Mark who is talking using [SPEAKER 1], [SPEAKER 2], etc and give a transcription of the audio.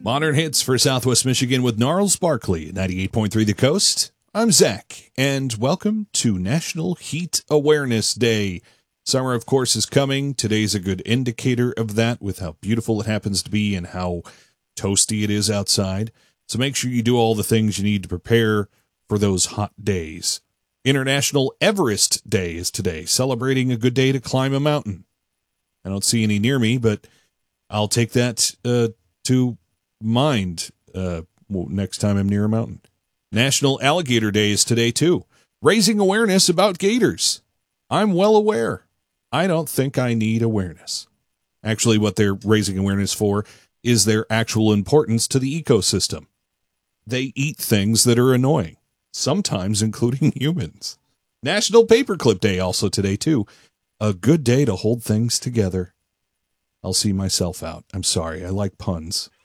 [SPEAKER 1] Modern hits for Southwest Michigan with Gnarls Barkley, 98.3 The Coast. I'm Zach, and welcome to National Heat Awareness Day. Summer, of course, is coming. Today's a good indicator of that with how beautiful it happens to be and how toasty it is outside. So make sure you do all the things you need to prepare for those hot days. International Everest Day is today, celebrating a good day to climb a mountain. I don't see any near me, but I'll take that to mind next time I'm near a mountain. National Alligator Day is today, too, raising awareness about gators. I'm well aware. I don't think I need awareness. Actually, what they're raising awareness for is their actual importance to the ecosystem. They eat things that are annoying, sometimes including humans. National Paperclip Day also today, too. A good day to hold things together. I'll see myself out. I'm sorry, I like puns.